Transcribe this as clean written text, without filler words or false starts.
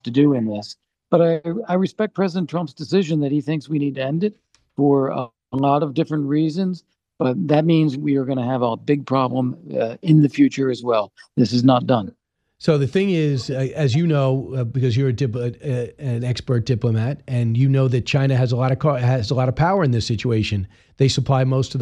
to do in this. But I respect President Trump's decision that he thinks we need to end it for a lot of different reasons. But that means we are going to have a big problem in the future as well. This is not done. So the thing is, as you know, because you're an expert diplomat, and you know that China has a lot of power in this situation. They supply most of the